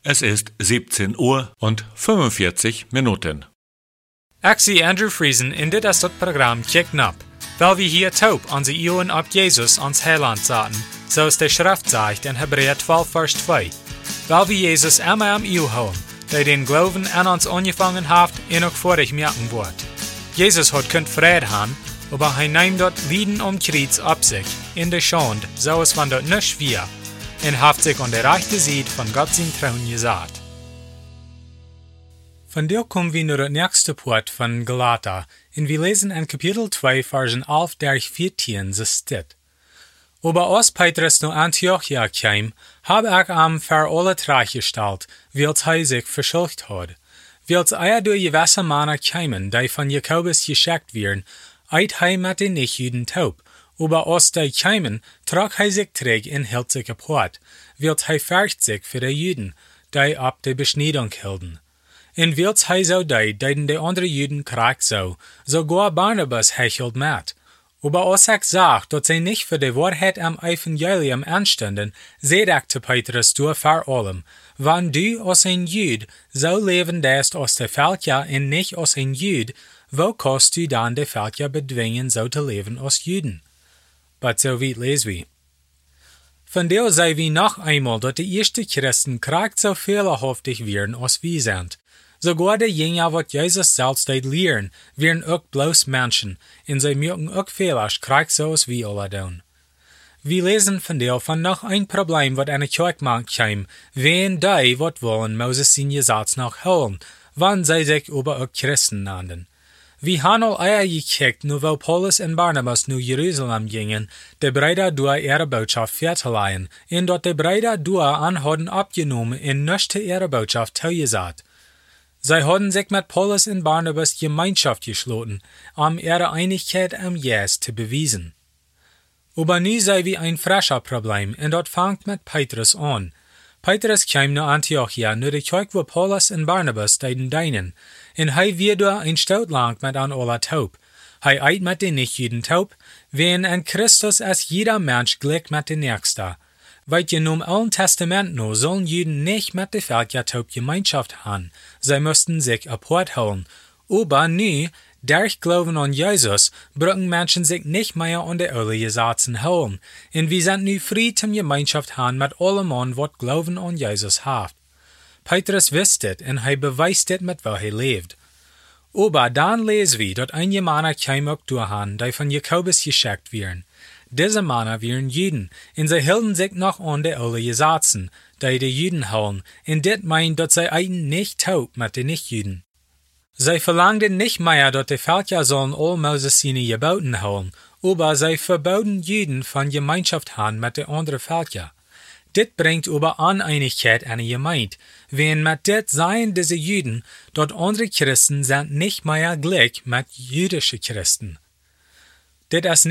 Es ist 17 Uhr und 45 Minuten. Ik zie Andrew Friesen in dit as het programma Kick Up, weil wir hier taub an die Ohren auf Jesus ans Heiland zaten, so es der Schrift sagt in Hebräer 12, Vers 2. Weil wir Jesus immer am Eeuw houden, der den Glauben an uns angefangen hat en auch vor ich merken wird. Jesus hat kein Frieden haben, aber er nimmt dort Lieden Kreuz ab sich, in der Schande, so es von dort nicht schwer, und hat sich an der rechten Seite von Gott sein Thron gesagt. Von der kommen wir naar het nächste Part von Galater, und wir lesen in Kapitel 2, Versen 11 durch 14, so steht. Aber als Petrus naar Antiochia kam, habe ich am für alle terechtgesteld, wils hij sich verschuldigt hat. Wils durch gewisse Männer kamen, die von Jakobus geschickt werden, eit hij mit den Nichtjuden taub. Aber als die kamen, trok hij sich terug und hielt sich apart, wils hij fürcht sich für die Juden, die ab der Beschneidung hielden. En wils hij zo deed, deden de andere Juden kraak zo, sogar Barnabas hechelt met. Aber als ich sag, dass sie nicht für die Wahrheit am Evangelium anstanden, seht ich zu Petrus durch vor allem, wenn du als ein Jud so leben lässt als der Völker und nicht als ein Jud, wo kannst du dann die Völker bedwingen, so zu leben als Juden? Aber so weit lesen wir. Von der sehen wir noch einmal, dass die ersten Christen kraak so fehlerhaftig werden, als wir sind. Sogar die Jünger, wat Jesus selbst deed lehren, wären auch bloß Menschen, und sie mögen auch Fehler kraak so als wir alle tun. Wir lesen von noch ein Problem, wat eine Kirche kam, wen die, wat wollen Moses sein Gesetz noch holen, wann sie sich über auch Christen nannten. Wir haben all gekickt, nur weil Paulus und Barnabas nach Jerusalem gingen, die Brüder durch ihre Botschaft verteilen, und dort die Brüder durch anhaben abgenommen und nicht zu ihrer Botschaft zugesagt. Sie haben sich mit Paulus und Barnabas Gemeinschaft geschlossen, um ihre Einigkeit am Jesus zu beweisen. Aber nun sei wie ein frischer Problem, und dort fängt mit Petrus an. Petrus kam nach Antiochia, nur die Kirche, wo Paulus und Barnabas deiden deinen, und er wird durch ein Stadt lang mit an aller taub. Er eit mit den Nichtjuden taub, wen in Christus als jeder Mensch gleich mit den Nächsten. Weil je nun Alten Testament noch sollen Juden nicht mit der Völker taub Gemeinschaft haben, sie müssten sich apart holen. Aber nu, durch Glauben an Jesus, brücken Menschen sich nicht mehr an die alle Gesetzen holen, und wir sind nu frei zum Gemeinschaft haben mit allem an, was Glauben an Jesus hat. Petrus wisst es, und er beweist es, mit wo er lebt. Aber dann lesen wir, dass einige Männer kamen auch durchhan, die von Jakobus geschickt werden. Diese Männer waren Juden, und sie hielten sich noch an die alle Gesetzen, die Juden holen, und das meint, dass sie eiten nicht taub mit den Nichtjuden. Sie verlangten nicht mehr, dass die Völker sollen all Moses seine Geboten holen, aber sie verboten Juden von Gemeinschaft haben mit den anderen Völkern. Das bringt aber Uneinigkeit an die Gemeinde, wenn mit das seien diese Juden, dort andere Christen sind nicht mehr gleich mit jüdischen Christen. Das ist